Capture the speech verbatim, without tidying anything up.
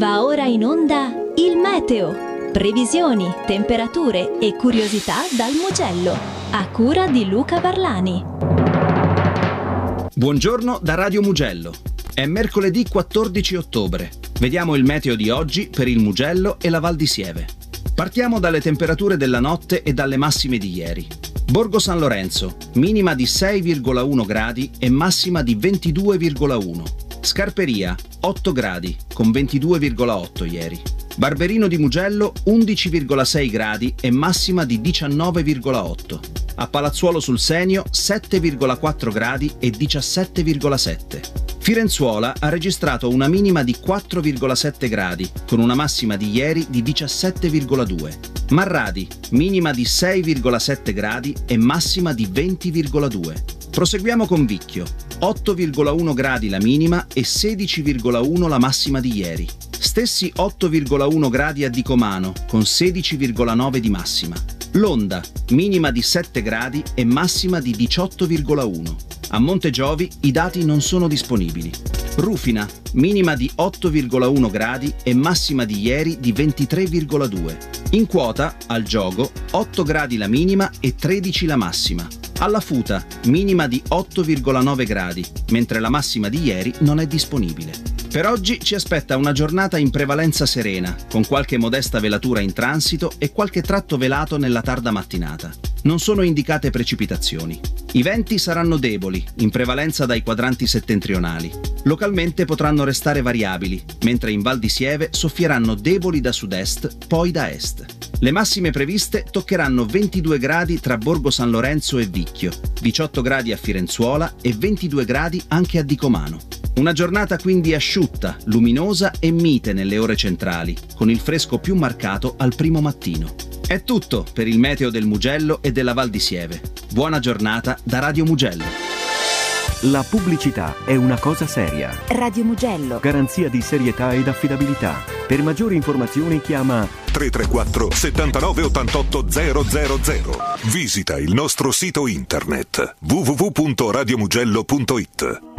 Va ora in onda il meteo. Previsioni, temperature e curiosità dal Mugello. A cura di Luca Barlani. Buongiorno da Radio Mugello. È mercoledì quattordici ottobre. Vediamo il meteo di oggi per il Mugello e la Val di Sieve. Partiamo dalle temperature della notte e dalle massime di ieri. Borgo San Lorenzo, minima di sei virgola uno gradi e massima di ventidue virgola uno. Scarperia, otto gradi, con ventidue virgola otto ieri. Barberino di Mugello, undici virgola sei gradi e massima di diciannove virgola otto. A Palazzuolo sul Senio, sette virgola quattro gradi e diciassette virgola sette. Firenzuola ha registrato una minima di quattro virgola sette gradi, con una massima di ieri di diciassette virgola due. Marradi, minima di sei virgola sette gradi e massima di venti virgola due. Proseguiamo con Vicchio, otto virgola uno gradi la minima e sedici virgola uno la massima di ieri. Stessi otto virgola uno gradi a Dicomano, con sedici virgola nove di massima. Londra, minima di sette gradi e massima di diciotto virgola uno. A Montegiovi i dati non sono disponibili. Rufina, minima di otto virgola uno gradi e massima di ieri di ventitré virgola due. In quota, al Giogo, otto gradi la minima e tredici la massima. Alla Futa, minima di otto virgola nove gradi, mentre la massima di ieri non è disponibile. Per oggi ci aspetta una giornata in prevalenza serena, con qualche modesta velatura in transito e qualche tratto velato nella tarda mattinata. Non sono indicate precipitazioni. I venti saranno deboli, in prevalenza dai quadranti settentrionali. Localmente potranno restare variabili, mentre in Val di Sieve soffieranno deboli da sud-est, poi da est. Le massime previste toccheranno ventidue gradi tra Borgo San Lorenzo e Vicchio, diciotto gradi a Firenzuola e ventidue gradi anche a Dicomano. Una giornata quindi asciutta, luminosa e mite nelle ore centrali, con il fresco più marcato al primo mattino. È tutto per il meteo del Mugello e della Val di Sieve. Buona giornata da Radio Mugello. La pubblicità è una cosa seria. Radio Mugello. Garanzia di serietà ed affidabilità. Per maggiori informazioni chiama tre tre quattro settantanove ottantotto zero zero zero. Visita il nostro sito internet w w w punto radio mugello punto it.